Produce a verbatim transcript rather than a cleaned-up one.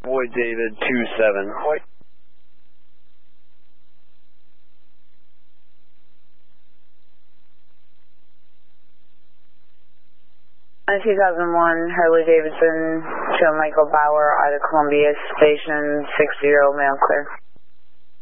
Boy David two seven. two thousand one Harley Davidson to Michael Bauer, out of Columbia Station, six zero, mail clear.